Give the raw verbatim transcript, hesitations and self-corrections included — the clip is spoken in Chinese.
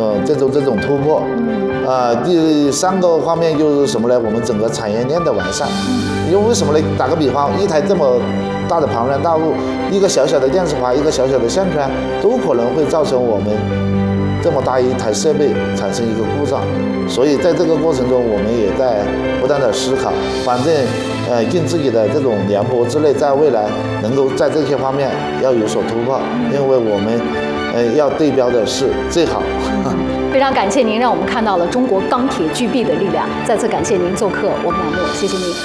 种这种这种突破。啊、呃，第三个方面就是什么呢？我们整个产业链的完善。因为为什么呢？打个比方，一台这么大的庞然大物，一个小小的电磁阀，一个小小的线圈，都可能会造成我们这么大一台设备产生一个故障。所以在这个过程中，我们也在不断的思考，反正呃，尽自己的这种凉薄之力，在未来能够在这些方面要有所突破，因为我们呃要对标的是最好。 非常感谢您，让我们看到了中国钢铁巨臂的力量。再次感谢您做客我们栏目，谢谢您。